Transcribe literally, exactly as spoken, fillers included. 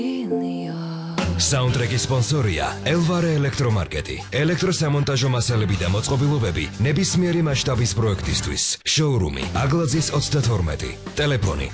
საუნდტრეკის სპონსორია ელვარე ელექტრომარკეტი. ელექტროსამონტაჟო მასალები და მოწყობილობები ნებისმიერი მასშტაბის პროექტისთვის. შოურუმი აგლაძის ოცდათორმეტი. ტელეფონი